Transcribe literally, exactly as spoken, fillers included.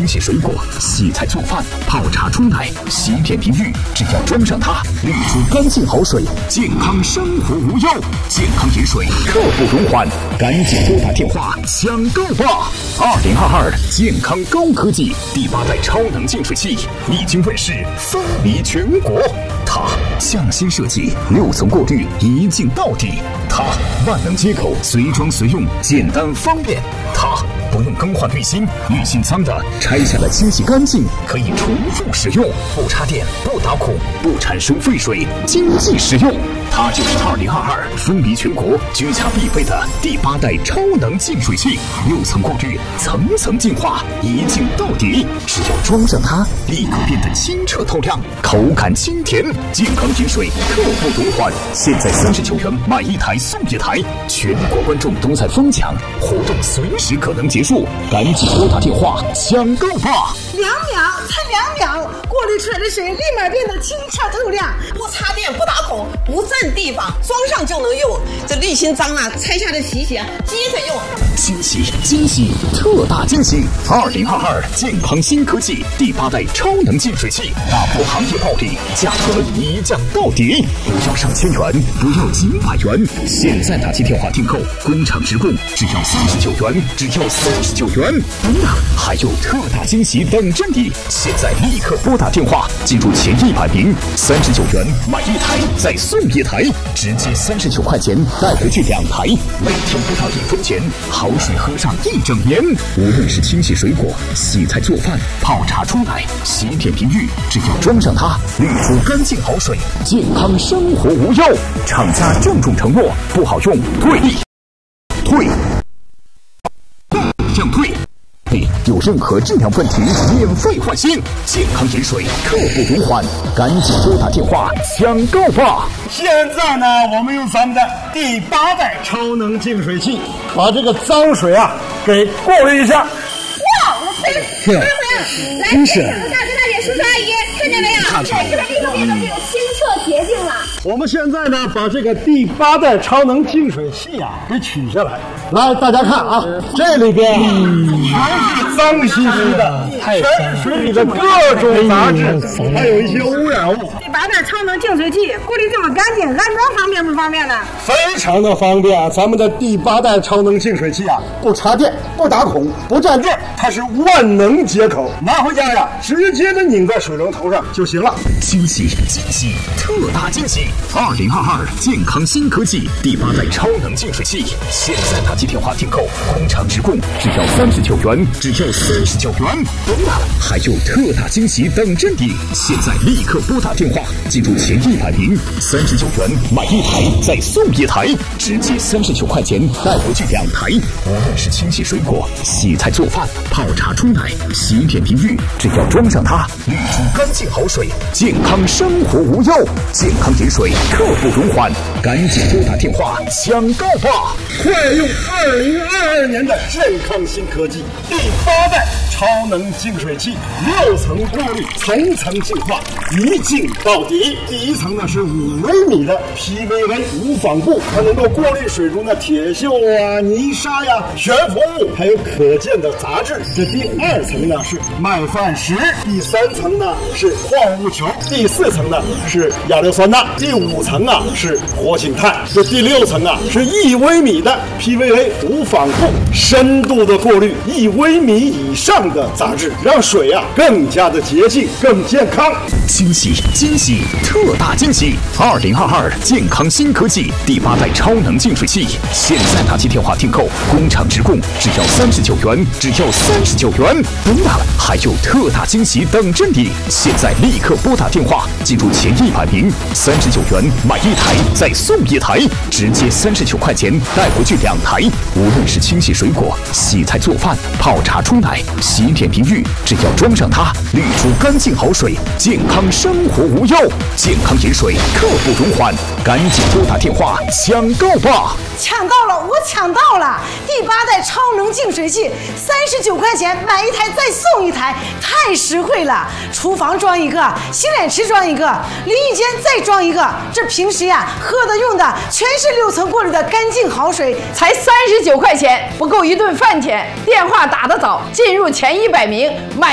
清洗水果、洗菜做饭、泡茶冲奶、洗脸淋浴，只要装上它，滤出干净好水，健康生活无忧。健康饮水，刻不容缓，赶紧拨打电话抢购吧！二零二二健康高科技第八代超能净水器已经问世，风靡全国。它匠心设计，六层过滤，一镜到底。它万能接口，随装随用，简单方便。它不用更换滤芯，滤芯脏的拆下来清洗干净，可以重复使用，不插电，不打孔，不产生废水，经济实用。它就是二零二二风靡全国、居家必备的第八代超能净水器，六层过滤，层层净化，一镜到底。只要装上它，立刻变得清澈透亮，口感清甜，健康饮水刻不容缓。现在三十九元买一台送一台，全国观众都在疯抢，活动随时可能结束，赶紧拨打电话抢购吧！ 两秒，才两秒，过滤出来的水立马变得清澈透亮， 不插电，不打孔，不占地方，装上就能用。这滤芯脏了，拆下来洗洗，接着用。 惊喜惊喜，特大惊喜！二零二二健康新科技第八代超能净水器，打破行业暴利，价格一降到底，不要上千元，不要几百元，现在打起电话订购，工厂直供，只要三十九元，只要三十九元。嗯呐，还有特大惊喜等着你！现在立刻拨打电话，进入前一百名，三十九元买一台再送一台，直接三十九块钱带回去两台，每天不到一分钱，好水喝上一整年。无论是清洗水果、洗菜做饭、泡茶冲奶、洗脸淋浴，只要装上它，滤出干净好水，健康生活无忧。厂家郑重承诺，不好用退退降退。有任何质量问题，免费换新。健康饮水刻不容缓，赶紧拨打电话抢购吧！ 现在呢，我们用咱们的第八代超能净水器，把这个脏水啊给过滤一下。 哇，我飞飞回来！来，现场的大哥大姐、叔叔阿姨，看见没有？水是不是立刻变得这个清澈洁净了？ 我们现在呢，把这个第八代超能净水器啊给取下来。来，大家看啊，这里边全是脏兮兮的，全水里的各种杂质，还有一些污染物。 第八代超能净水器过滤这么干净，安装方便不方便呢？ 非常的方便。咱们的第八代超能净水器啊，不插电，不打孔，不占地，它是万能接口，拿回家呀，直接的拧在水龙头上就行了。 惊喜惊喜，特大惊喜！二零二二健康新科技第八代超能净水器，现在打起电话订购，工厂直供，只要三十九元，只要三十九元。对了，还有特大惊喜等着你！现在立刻拨打电话，进入前一百名，三十九元买一台再送一台，直接三十九块钱带回去两台。无论是清洗水果、洗菜做饭、泡茶冲奶、洗脸淋浴，只要装上它，滤出干净好水，健康生活无忧。健康饮水刻不容缓，赶紧拨打电话抢购吧！ 快用二零二二年的健康新科技第八代超能净水器，六层过滤，层层净化，一镜到底。第一层呢是五微米的 P V A 无纺布，它能够过滤水中的铁锈啊、泥沙呀、悬浮物，还有可见的杂质。这第二层呢是麦饭石，第三层呢是矿物球，第四层呢是亚硫酸钠，第五层啊是活性炭，这第六层啊是一微米的 P V A 无纺布，深度的过滤一微米以上的杂质，让水啊更加的洁净、更健康。 惊喜惊喜，特大惊喜！二零二二健康新科技第八代超能净水器，现在打起电话订购，工厂直供，只要三十九元，只要三十九元。对了，还有特大惊喜等着你！现在立刻拨打电话，进入前一百名，三十九元买一台再送一台，直接三十九块钱带回去两台。无论是清洗水果、洗菜做饭、泡茶冲奶、洗脸淋浴，只要装上它，滤出干净好水，健康生活无忧。健康饮水刻不容缓，赶紧拨打电话抢购吧！ 抢到了，我抢到了！第八代超能净水器，三十九块钱买一台再送一台，太实惠了！厨房装一个，洗脸池装一个，淋浴间再装一个。这平时呀喝的用的全是六层过滤的干净好水， 才三十九块钱，不够一顿饭钱。电话打得早，进入前一百名买。